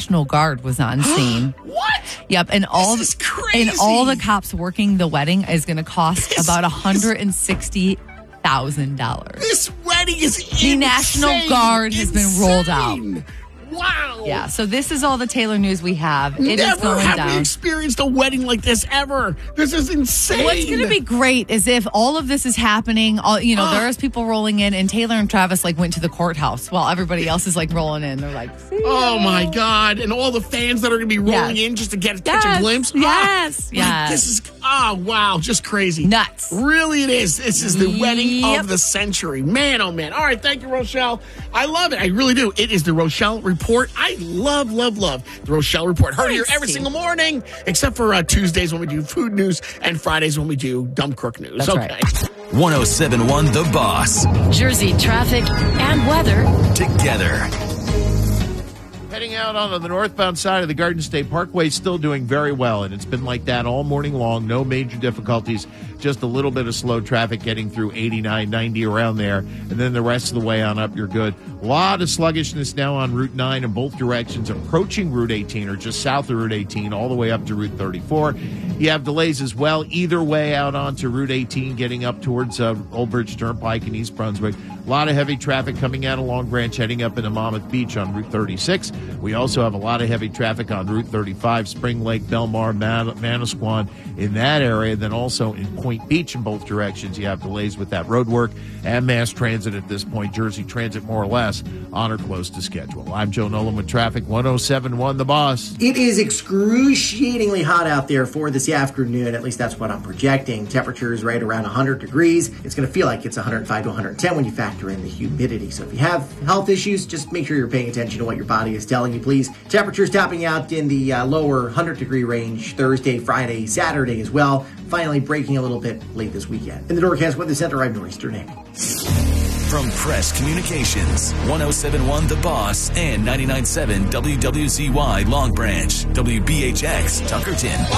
National Guard was on scene. What? Yep, and all This is crazy. and all the cops working the wedding is going to cost about $160,000. This wedding is The National Guard has been rolled out. Wow. Yeah, so this is all the Taylor news we have. It is Never going have down. we experienced a wedding like this ever. This is insane. What's going to be great is if all of this is happening, there's people rolling in, and Taylor and Travis went to the courthouse while everybody else is rolling in. They're like, see oh ya. my God. And all the fans that are going to be rolling in just to catch a glimpse. Yes. This is, wow, just crazy. Nuts. Really it is. This is the wedding Yep. of the century. Man, oh man. All right, thank you, Rochelle. I love it. I really do. It is the Rochelle Report. I love the Rochelle Report. Heard here every single morning, except for Tuesdays when we do food news and Fridays when we do Dumb Crook News. That's okay. right. 107.1 The Boss. Jersey traffic and weather. Together. Heading out onto the northbound side of the Garden State Parkway, still doing very well, and it's been like that all morning long. No major difficulties, just a little bit of slow traffic getting through 89, 90 around there, and then the rest of the way on up, you're good. A lot of sluggishness now on Route 9 in both directions, approaching Route 18 or just south of Route 18, all the way up to Route 34. You have delays as well, either way out onto Route 18, getting up towards Old Bridge Turnpike in East Brunswick. A lot of heavy traffic coming out of Long Branch, heading up into Monmouth Beach on Route 36. We also have a lot of heavy traffic on Route 35, Spring Lake, Belmar, Manasquan in that area. Then also in Point Beach in both directions, you have delays with that road work and mass transit at this point. Jersey Transit more or less on or close to schedule. I'm Joe Nolan with traffic, 107.1 The Boss. It is excruciatingly hot out there for this afternoon. At least that's what I'm projecting. Temperatures right around 100 degrees. It's going to feel like it's 105 to 110 when you factor in the humidity. So if you have health issues, just make sure you're paying attention to what your body is telling you, please. Temperatures topping out in the lower 100-degree range Thursday, Friday, Saturday as well. Finally breaking a little bit late this weekend. In the Norcast Weather Center, I'm Norris Sternay. From Press Communications, 107.1 The Boss and 99.7 WWZY Long Branch, WBHX Tuckerton.